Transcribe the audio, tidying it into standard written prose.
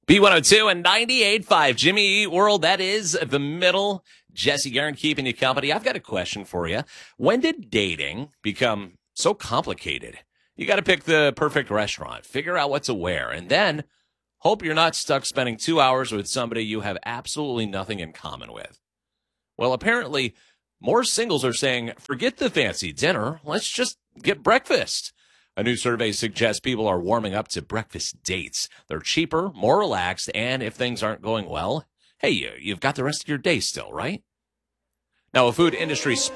B102 and 98.5 Jimmy Eat World. That is the middle. Jesse Guerin keeping you company. I've got a question for you. When did dating become so complicated? You got to pick the perfect restaurant, figure out what to wear, and then hope you're not stuck spending 2 hours with somebody you have absolutely nothing in common with. Well, apparently, more singles are saying, forget the fancy dinner. Let's just get breakfast. A new survey suggests people are warming up to breakfast dates. They're cheaper, more relaxed, and if things aren't going well, hey, you've got the rest of your day still, right? Now, a food industry